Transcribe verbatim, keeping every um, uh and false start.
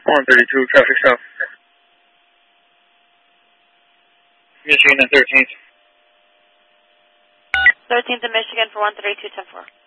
one thirty-two, traffic stop. Michigan and thirteenth. thirteenth and Michigan for one thirty-two, ten four.